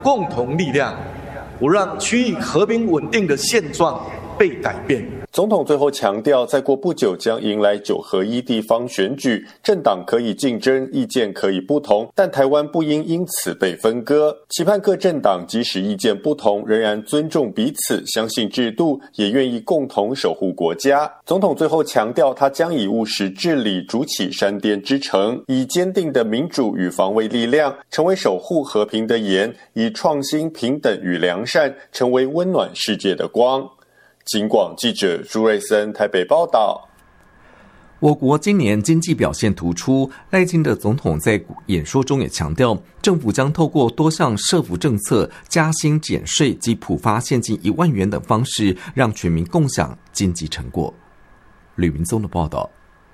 共同力量，不让区域和平稳定的现状被改变。 总统最后强调，再过不久将迎来9合1地方选举，政党可以竞争，意见可以不同，但台湾不应因此被分割。期盼各政党即使意见不同，仍然尊重彼此，相信制度，也愿意共同守护国家。总统最后强调，他将以务实治理筑起山巅之城，以坚定的民主与防卫力量，成为守护和平的盐，以创新、平等与良善，成为温暖世界的光。警广记者朱瑞森台北报道。 我国今年经济表现突出，赖清德总统在演说中也强调，政府将透过多项社福政策、加薪减税及普发现金1万元等方式，让全民共享经济成果。吕明宗的报道。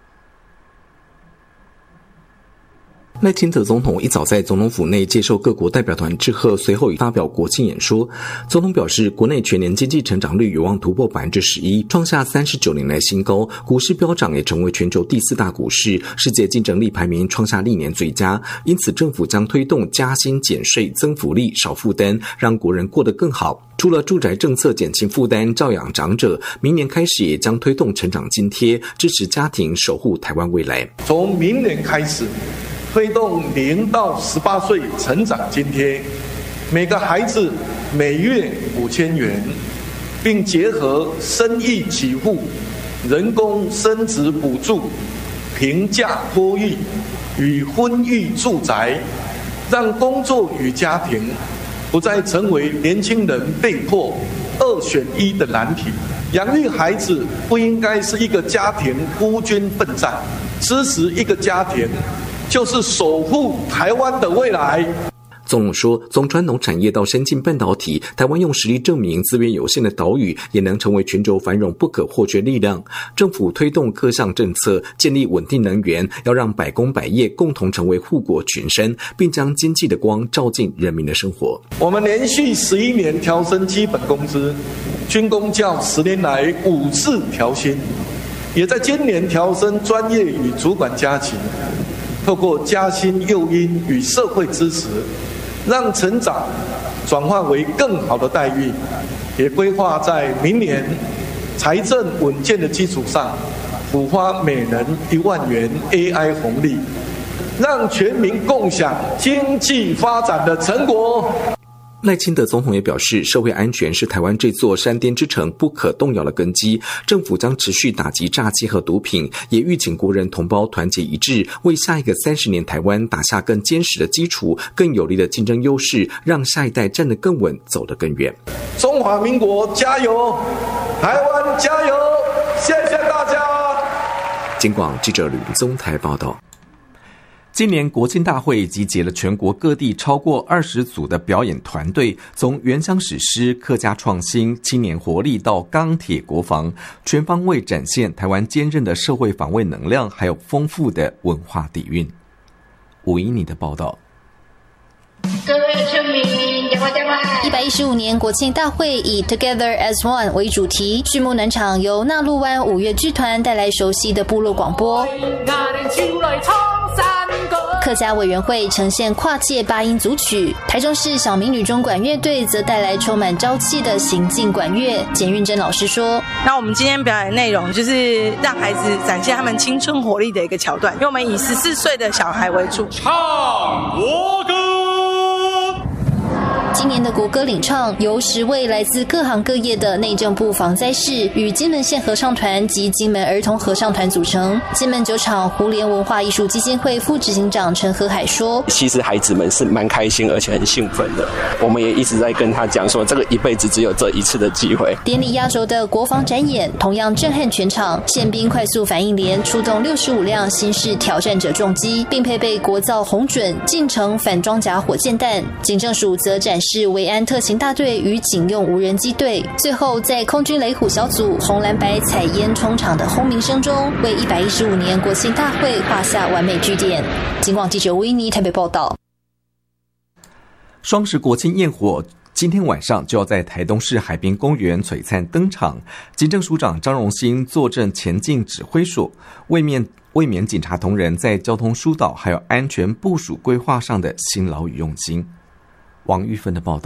赖清德总统一早在总统府内接受各国代表团致贺，随后发表国庆演说。总统表示，国内全年经济成长率有望突破 11%， 创下39年来新高，股市飙涨也成为全球第4大股市，世界竞争力排名创下历年最佳。因此，政府将推动加薪减税、增福利、少负担，让国人过得更好。除了住宅政策减轻负担、照养长者，明年开始也将推动成长津贴，支持家庭守护台湾未来。 从明年开始，推动0到18岁成长津贴，每个孩子每月5000元，并结合生育给付、人工生殖补助、平价托育与婚育住宅，让工作与家庭不再成为年轻人被迫2选1的难题。养育孩子不应该是一个家庭孤军奋战，支持一个家庭就是守护台湾的未来。 总统说，从传统产业到先进半导体，台湾用实力证明资源有限的岛屿也能成为全球繁荣不可或缺力量。政府推动各项政策，建立稳定能源，要让百工百业共同成为护国群山，并将经济的光照进人民的生活。 我们连续11年调升基本工资，军公教10年来5次调薪，也在今年调升专业与主管加级，透过加薪诱因与社会支持，让成长转化为更好的待遇，也规划在明年财政稳健的基础上，补发每人1万元 AI 红利，让全民共享经济发展的成果。 赖清德总统也表示，社会安全是台湾这座山巅之城不可动摇的根基，政府将持续打击诈欺和毒品，也吁请国人同胞团结一致，为下一个30年台湾打下更坚实的基础、更有力的竞争优势，让下一代站得更稳，走得更远。 中华民国加油，台湾加油，谢谢大家。 警广记者吕宗台报道。 今年国庆大会集结了全国各地超过20组的表演团队，从原乡史诗、客家创新、青年活力到钢铁国防，全方位展现台湾坚韧的社会防卫能量，还有丰富的文化底蕴。吴依妮的报道。 各位村民，115年国庆大会以 Together as One 为主题，序幕暖场由纳鹿湾5乐剧团带来熟悉的部落广播。客家委员会呈现跨界8音组曲，台中市小民女中管乐队则带来充满朝气的行进管乐。简运珍老师说， 那我们今天表演内容就是让孩子展现他们青春活力的一个桥段，因为我们以14岁的小孩为主， 唱国歌。 今年的国歌领唱由10位来自各行各业的内政部防灾士与金门县合唱团及金门儿童合唱团组成。金门酒厂胡琏文化艺术基金会副执行长陈和海说， 其实孩子们是蛮开心而且很兴奋的，我们也一直在跟他讲说，这个一辈子只有这一次的机会。 典礼压轴的国防展演同样震撼全场，宪兵快速反应连出动65辆新式挑战者重机，并配备国造红准近程反装甲火箭弹。警政署则展示维安特勤大队与警用无人机队。最后在空军雷虎小组红蓝白彩烟冲场的轰鸣声中，为115年国庆大会画下完美句点。警广记者吴依妮台北报道。 双十国庆焰火今天晚上就要在台东市海滨公园璀璨登场，警政署长张荣兴坐镇前进指挥所，卫冕警察同仁在交通疏导还有安全部署规划上的辛劳与用心。 王玉芬的报道。